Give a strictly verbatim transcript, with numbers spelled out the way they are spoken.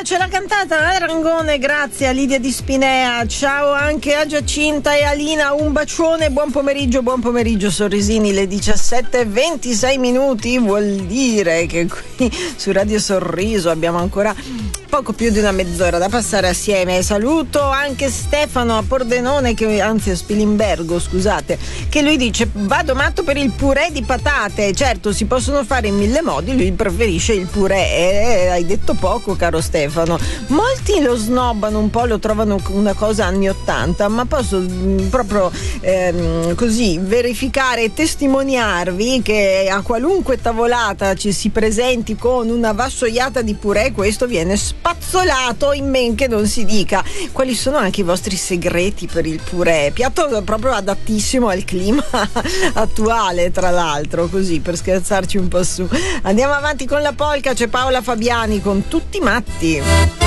ce l'ha cantata la Rangone, grazie a Lidia di Spinea. Ciao anche a Giacinta e Alina, un bacione, buon pomeriggio, buon pomeriggio Sorrisini, le diciassette e ventisei minuti, vuol dire che qui su Radio Sorriso abbiamo ancora poco più di una mezz'ora da passare assieme. Saluto anche Stefano a Pordenone, che, anzi a Spilimbergo, scusate, che lui dice: vado matto per il purè di patate. Certo, si possono fare in mille modi, lui preferisce il purè. Eh, hai detto poco, caro Stefano. Molti lo snobbano un po', lo trovano una cosa anni ottanta, ma posso mh, proprio ehm, così verificare e testimoniarvi che a qualunque tavolata ci si presenti con una vassoiata di purè, questo viene spazzolato in men che non si dica. Quali sono anche i vostri segreti per il purè? Piatto proprio adattissimo al clima attuale, tra l'altro, così per scherzarci un po' su. Andiamo avanti con la polka, c'è Paola Fabiani con Tutti matti.